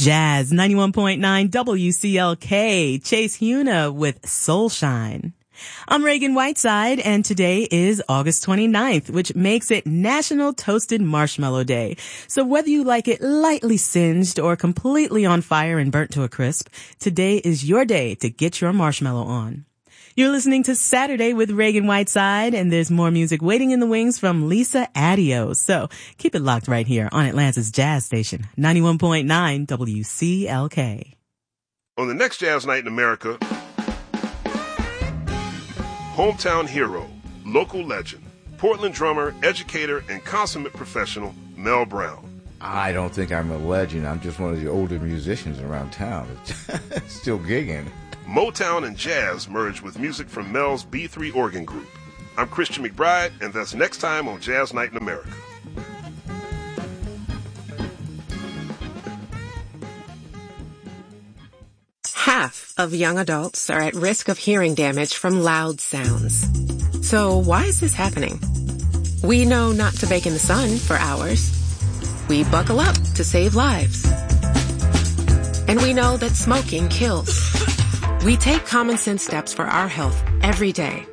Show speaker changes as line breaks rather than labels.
Jazz 91.9 WCLK, Chase Huna with Soul Shine. I'm Reagan Whiteside, and today is August 29th, which makes it National Toasted Marshmallow Day. So whether you like it lightly singed or completely on fire and burnt to a crisp, today is your day to get your marshmallow on. You're listening to Saturday with Reagan Whiteside, and there's more music waiting in the wings from Lisa Addio. So keep it locked right here on Atlanta's Jazz Station, 91.9 WCLK.
On the next Jazz Night in America, hometown hero, local legend, Portland drummer, educator, and consummate professional, Mel Brown.
I don't think I'm a legend. I'm just one of the older musicians around town. Still gigging.
Motown and jazz merge with music from Mel's B3 organ group. I'm Christian McBride, and that's next time on Jazz Night in America.
Half of young adults are at risk of hearing damage from loud sounds. So why is this happening? We know not to bake in the sun for hours. We buckle up to save lives. And we know that smoking kills. We take common sense steps for our health every day.